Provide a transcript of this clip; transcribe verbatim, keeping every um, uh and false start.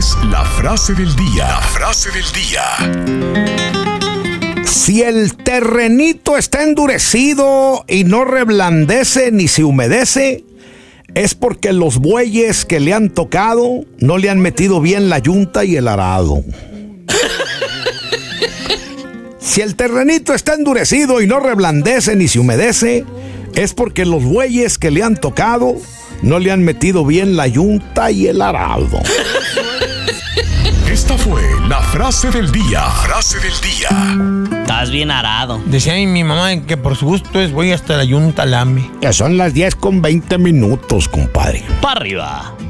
es la frase del día. La frase del día. Si el terrenito está endurecido y no reblandece ni se humedece, es porque los bueyes que le han tocado no le han metido bien la yunta y el arado. Si el terrenito está endurecido y no reblandece ni se humedece, es porque los bueyes que le han tocado no le han metido bien la yunta y el arado. Esta fue la frase del día. Frase del día. Estás bien arado. Decía mi mamá que por su gusto es voy hasta la yunta lame. Ya son las diez con veinte minutos, compadre. ¡Pa' arriba!